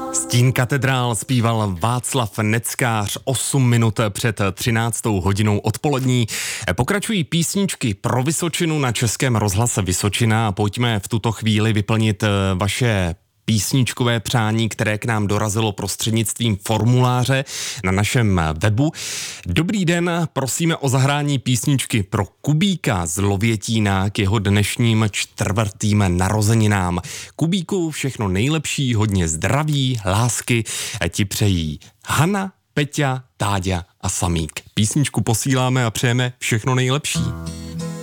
Stín katedrál zpíval Václav Neckář 8 minut před 13. hodinou odpolední. Pokračují písničky pro Vysočinu na Českém rozhlase Vysočina a pojďme v tuto chvíli vyplnit vaše písničkové přání, které k nám dorazilo prostřednictvím formuláře na našem webu. Dobrý den, prosíme o zahrání písničky pro Kubíka z Lovětína k jeho dnešním 4. narozeninám. Kubíku, všechno nejlepší, hodně zdraví, lásky ti přejí Hana, Peťa, Táďa a Samík. Písničku posíláme a přejeme všechno nejlepší.